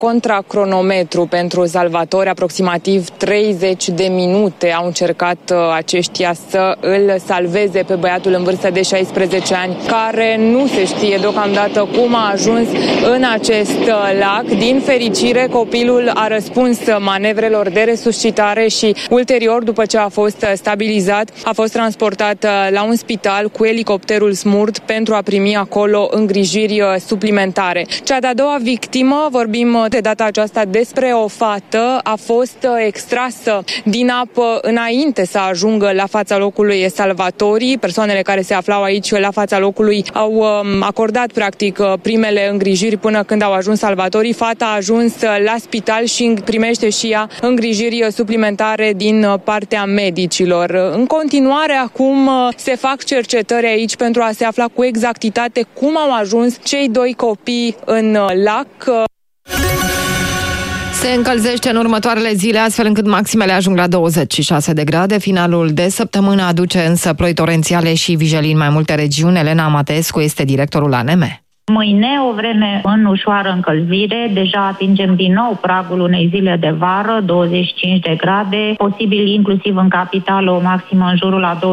Contra cronometru pentru salvatori, aproximativ 30 de minute au încercat aceștia să îl salveze pe băiatul în vârstă de 16 ani, care nu se știe deocamdată cum a ajuns în acest lac. Din fericire, copilul a răspuns manevrelor de resuscitare și ulterior, după ce a fost stabilizat, a fost transportat la un spital cu elicopterul SMURD pentru a primi acolo îngrijiri suplimentare. Cea de-a doua victimă, vorbim de data aceasta despre o fată, a fost extrasă din apă înainte să ajungă la fața locului salvatorii. Persoanele care se aflau aici la fața locului au acordat practic primele îngrijiri până când au ajuns salvatorii. Fata a ajuns la spital și primește și ea îngrijiri suplimentare din partea medicilor. În continuare, acum se fac cercetări aici pentru a se afla cu exactitate cum au ajuns cei doi copii în lac. Se încălzește în următoarele zile, astfel încât maximele ajung la 26 de grade. Finalul de săptămână aduce însă ploi torențiale și vijelii în mai multe regiuni. Elena Mateescu este directorul ANM. Mâine o vreme în ușoară încălzire, deja atingem din nou pragul unei zile de vară, 25 de grade, posibil inclusiv în capitală o maximă în jurul la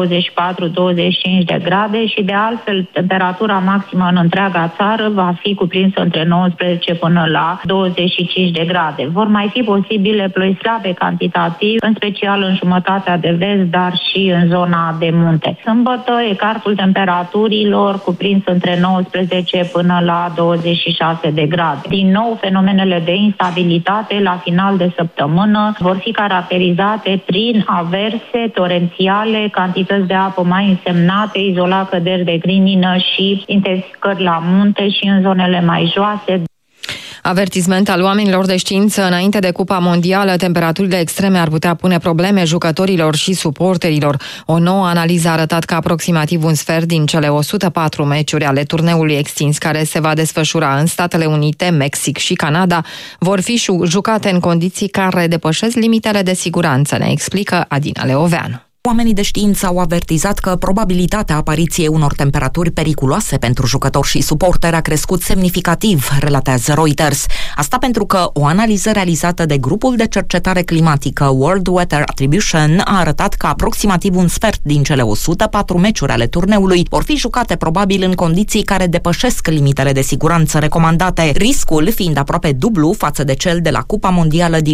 24-25 de grade și de altfel temperatura maximă în întreaga țară va fi cuprinsă între 19 până la 25 de grade. Vor mai fi posibile ploi slabe cantitativ, în special în jumătatea de vest, dar și în zona de munte. Sâmbătă, ecartul temperaturilor cuprins între 19 până la 26 de grade. Din nou, fenomenele de instabilitate la final de săptămână vor fi caracterizate prin averse torențiale, cantități de apă mai însemnate, izolat căderi de grindină și intensificări la munte și în zonele mai joase. Avertisment al oamenilor de știință: înainte de Cupa Mondială, temperaturile extreme ar putea pune probleme jucătorilor și suporterilor. O nouă analiză a arătat că aproximativ un sfert din cele 104 meciuri ale turneului extins, care se va desfășura în Statele Unite, Mexic și Canada, vor fi jucate în condiții care depășesc limitele de siguranță, ne explică Adina Leoveanu. Oamenii de știință au avertizat că probabilitatea apariției unor temperaturi periculoase pentru jucători și suporteri a crescut semnificativ, relatează Reuters. Asta pentru că o analiză realizată de grupul de cercetare climatică World Weather Attribution a arătat că aproximativ un sfert din cele 104 meciuri ale turneului vor fi jucate probabil în condiții care depășesc limitele de siguranță recomandate, riscul fiind aproape dublu față de cel de la Cupa Mondială din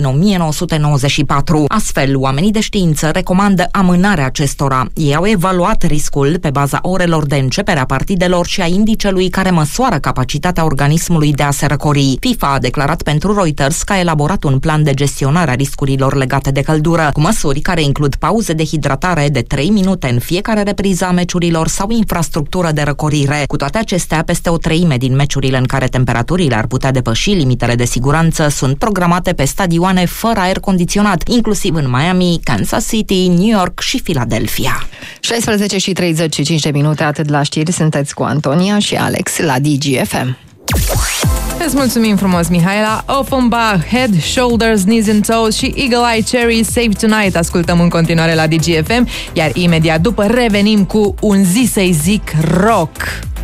1994. Astfel, oamenii de știință recomandă amânarea acestora. Ei au evaluat riscul pe baza orelor de începere a partidelor și a indicelui care măsoară capacitatea organismului de a se răcori. FIFA a declarat pentru Reuters că a elaborat un plan de gestionare a riscurilor legate de căldură, cu măsuri care includ pauze de hidratare de 3 minute în fiecare repriză a meciurilor sau infrastructură de răcorire. Cu toate acestea, peste o treime din meciurile în care temperaturile ar putea depăși limitele de siguranță sunt programate pe stadioane fără aer condiționat, inclusiv în Miami, Kansas City, New York și Philadelphia. 16 și 35 de minute, atât la știri. Sunteți cu Antonia și Alex la DGFM. Îți mulțumim frumos, Mihaela. Offenbach, Head, Shoulders, Knees and Toes și Eagle Eye Cherry, Save Tonight ascultăm în continuare la DGFM, iar imediat după revenim cu un zi să-i zic rock.